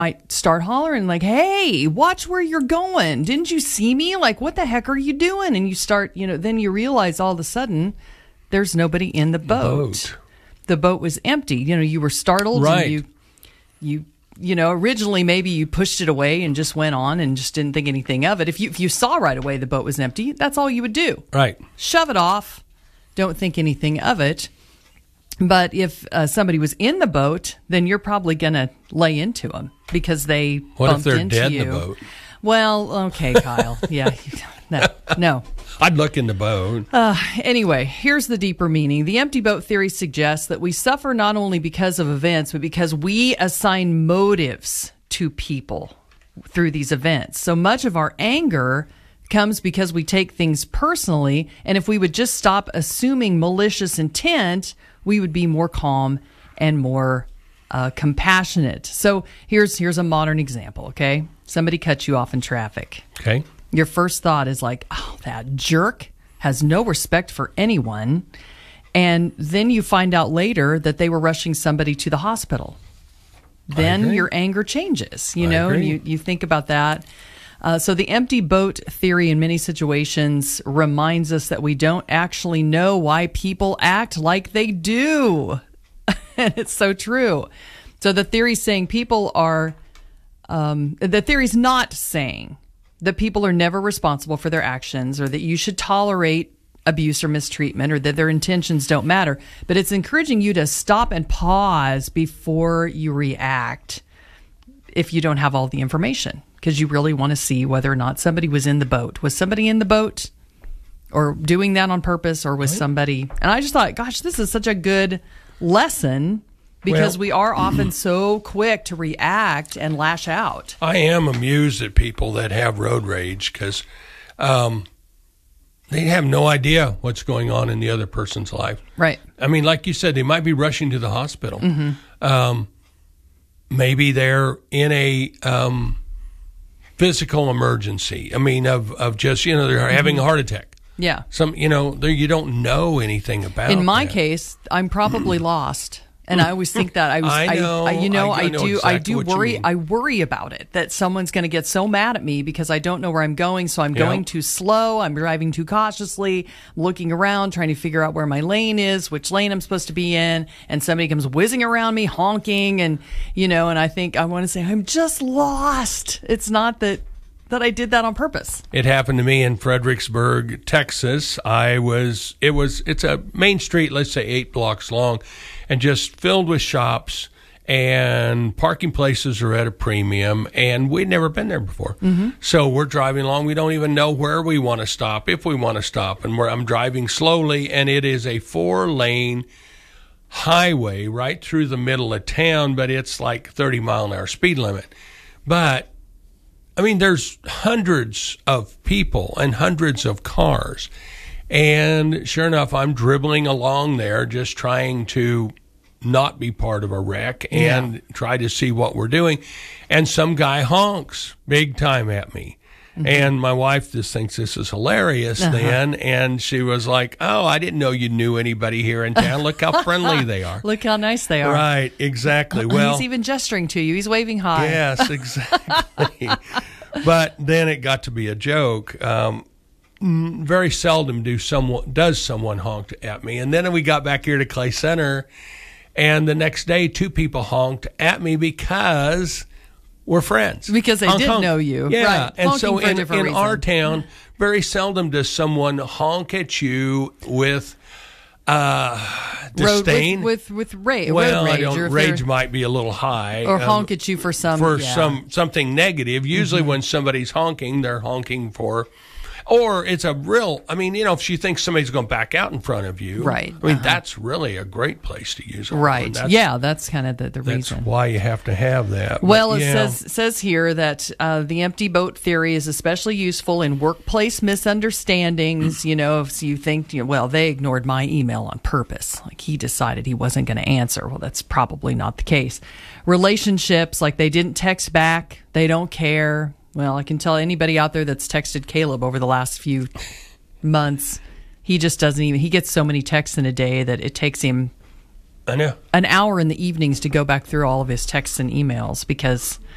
might start hollering like, hey, watch where you're going. Didn't you see me? Like, what the heck are you doing? And you start, then you realize all of a sudden there's nobody in the boat. The boat was empty. You were startled. Right. And originally maybe you pushed it away and just went on and just didn't think anything of it. If you saw right away the boat was empty, that's all you would do. Right. Shove it off. Don't think anything of it. But if somebody was in the boat, then you're probably going to lay into them because they bumped into you. What if they're dead in the boat? Well, okay, Kyle. Yeah. No. I'd look in the boat. Anyway, here's the deeper meaning. The empty boat theory suggests that we suffer not only because of events, but because we assign motives to people through these events. So much of our anger comes because we take things personally, and if we would just stop assuming malicious intent, we would be more calm and more compassionate. So here's a modern example, okay? Somebody cuts you off in traffic. Okay. Your first thought is like, oh, that jerk has no respect for anyone. And then you find out later that they were rushing somebody to the hospital. Then your anger changes, you think about that. So the empty boat theory in many situations reminds us that we don't actually know why people act like they do. And it's so true. So the theory's saying the theory's not saying that people are never responsible for their actions or that you should tolerate abuse or mistreatment or that their intentions don't matter. But it's encouraging you to stop and pause before you react if you don't have all the information, because you really want to see whether or not somebody was in the boat. Was somebody in the boat or doing that on purpose, or was somebody... And I just thought, gosh, this is such a good lesson because we are often so quick to react and lash out. I am amused at people that have road rage because they have no idea what's going on in the other person's life. Right. I mean, like you said, they might be rushing to the hospital. Mm-hmm. Maybe they're in a physical emergency. I mean, of just, they're having a heart attack. Yeah. You don't know anything about In my case, I'm probably lost. And I always think that I do worry. I worry about it, that someone's going to get so mad at me because I don't know where I'm going. So I'm going too slow. I'm driving too cautiously, looking around, trying to figure out where my lane is, which lane I'm supposed to be in. And somebody comes whizzing around me, honking. And, and I think I want to say, I'm just lost. It's not that I did that on purpose. It happened to me in Fredericksburg, Texas. It's a main street, let's say 8 blocks long, and just filled with shops, and parking places are at a premium, and we'd never been there before. Mm-hmm. So we're driving along. We don't even know where we want to stop, if we want to stop. And I'm driving slowly, and it is a 4-lane highway right through the middle of town, but it's like 30-mile-an-hour speed limit. But I mean, there's hundreds of people and hundreds of cars. And sure enough, I'm dribbling along there just trying to not be part of a wreck and try to see what we're doing. And some guy honks big time at me. Mm-hmm. And my wife just thinks this is hilarious then. And she was like, oh, I didn't know you knew anybody here in town. Look how friendly they are. Look how nice they are. Right, exactly. Well, he's even gesturing to you. He's waving hi. Yes, exactly. But then it got to be a joke. Very seldom does someone honk at me. And then we got back here to Clay Center, and the next day 2 people honked at me because we're friends. Because they did know you. Yeah. Right. And honking so in our town, very seldom does someone honk at you with disdain. With rage. Well, road rage. Rage might be a little high. Or honk at you for something negative. Usually when somebody's honking, they're honking for... Or it's a real, if you think somebody's going to back out in front of you. Right. I mean, that's really a great place to use it. Right. That's kind of the reason. That's why you have to have that. Well, it says here that the empty boat theory is especially useful in workplace misunderstandings. If you think, they ignored my email on purpose. Like he decided he wasn't going to answer. Well, that's probably not the case. Relationships, like they didn't text back. They don't care. Well, I can tell anybody out there that's texted Caleb over the last few months, he just doesn't even... He gets so many texts in a day that it takes him an hour in the evenings to go back through all of his texts and emails because